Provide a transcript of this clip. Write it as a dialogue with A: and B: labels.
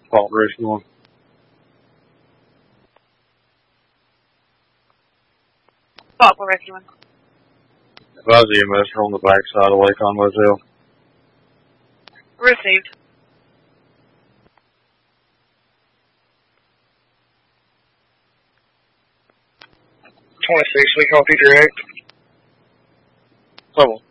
A: Fault Rescue 1.
B: Fault Rescue 1.
A: Advise EMS are on the backside of Lake on Moselle.
B: Received.
C: 26, we copy direct.
A: Level.